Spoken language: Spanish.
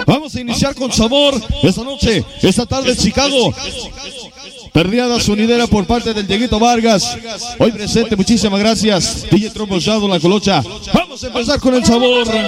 Vamos a iniciar con sabor esta noche, esta tarde en Chicago. Perdiada sonidera por parte del Dieguito Vargas. Hoy presente, muchísimas gracias. DJ Trombosado, La Colocha. Vamos a empezar con el sabor.